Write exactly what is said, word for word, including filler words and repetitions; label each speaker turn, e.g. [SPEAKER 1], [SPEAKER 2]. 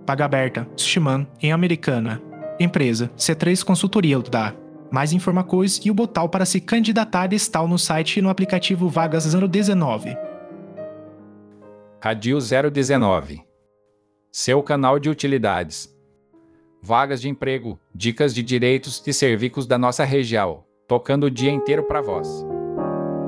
[SPEAKER 1] Vaga aberta, Sushiman, em Americana. Empresa, C três Consultoria da. Mais informações e o botão para se candidatar está no site e no aplicativo Vagas zero dezenove.
[SPEAKER 2] Radio zero dezenove. Seu canal de utilidades. Vagas de emprego, dicas de direitos e serviços da nossa região, tocando o dia inteiro para vós.